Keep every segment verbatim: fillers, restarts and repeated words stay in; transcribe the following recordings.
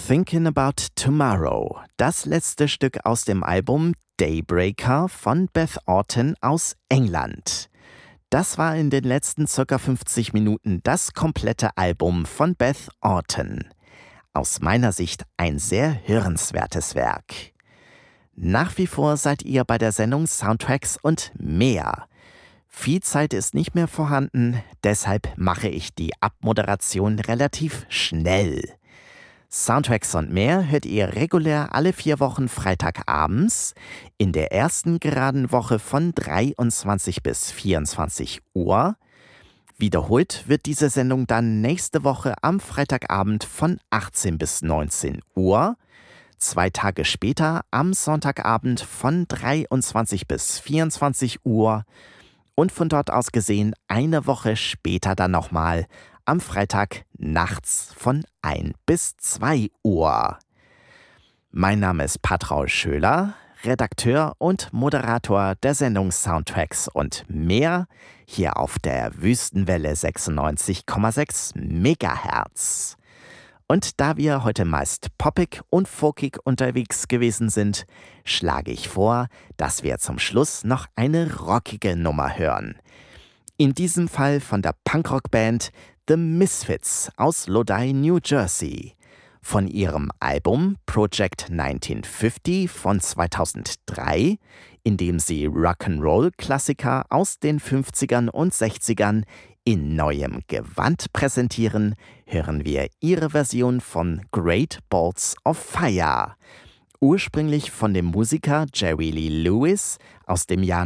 Thinking About Tomorrow, das letzte Stück aus dem Album Daybreaker von Beth Orton aus England. Das war in den letzten ca. fünfzig Minuten das komplette Album von Beth Orton. Aus meiner Sicht ein sehr hörenswertes Werk. Nach wie vor seid ihr bei der Sendung Soundtracks und mehr. Viel Zeit ist nicht mehr vorhanden, deshalb mache ich die Abmoderation relativ schnell. Soundtracks und mehr hört ihr regulär alle vier Wochen Freitagabends, in der ersten geraden Woche von dreiundzwanzig bis vierundzwanzig Uhr. Wiederholt wird diese Sendung dann nächste Woche am Freitagabend von achtzehn bis neunzehn Uhr. Zwei Tage später am Sonntagabend von dreiundzwanzig bis vierundzwanzig Uhr. Und von dort aus gesehen eine Woche später dann nochmal am Freitag nachts von ein bis zwei Uhr. Mein Name ist Patraul Schöler, Redakteur und Moderator der Sendung Soundtracks und mehr hier auf der Wüstenwelle sechsundneunzig Komma sechs Megahertz. Und da wir heute meist poppig und folkig unterwegs gewesen sind, schlage ich vor, dass wir zum Schluss noch eine rockige Nummer hören. In diesem Fall von der Punkrock-Band The Misfits aus Lodi, New Jersey. Von ihrem Album Project neunzehnhundertfünfzig von zweitausenddrei, in dem sie Rock'n'Roll-Klassiker aus den fünfzigern und sechzigern in neuem Gewand präsentieren, hören wir ihre Version von Great Balls of Fire. Ursprünglich von dem Musiker Jerry Lee Lewis aus dem Jahr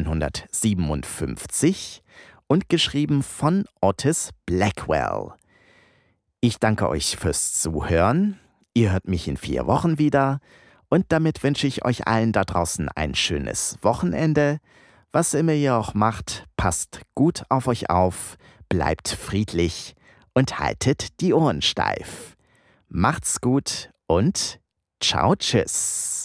neunzehnhundertsiebenundfünfzig und geschrieben von Otis Blackwell. Ich danke euch fürs Zuhören. Ihr hört mich in vier Wochen wieder. Und damit wünsche ich euch allen da draußen ein schönes Wochenende. Was immer ihr auch macht, passt gut auf euch auf, bleibt friedlich und haltet die Ohren steif. Macht's gut und ciao, tschüss.